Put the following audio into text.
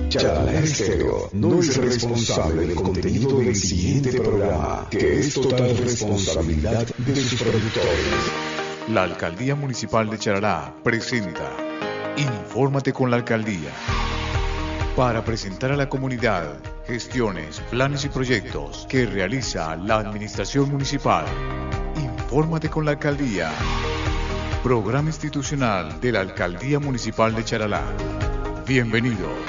Charalá Estéreo no es responsable del contenido del siguiente programa, que es total responsabilidad de sus productores. La Alcaldía Municipal de Charalá presenta Infórmate con la Alcaldía. Para presentar a la comunidad gestiones, planes y proyectos que realiza la Administración Municipal. Infórmate con la Alcaldía. Programa institucional de la Alcaldía Municipal de Charalá. Bienvenidos.